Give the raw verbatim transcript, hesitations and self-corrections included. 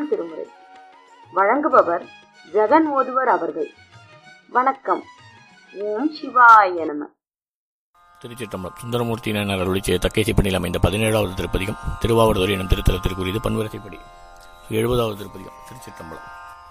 பதினெட்டாம் திருமுறை. வழங்குபவர் ஜெகன் ஓதுவர் அவர்கள். வணக்கம். ஓம் சிவாய நம. திருச்சிற்றம்பலம். சுந்தரமூர்த்தி நாயனார் அருளி செய்த தக்கேசிப்பணியில் அமைந்த பதினேழாவது திருப்பதிகம் திருவாவடுதுறை எனும் திருத்தலத்திற்குரியது. பன்வரிசைப்படி எழுபதாவது திருப்பதிகம். திருச்சிற்றம்பலம்.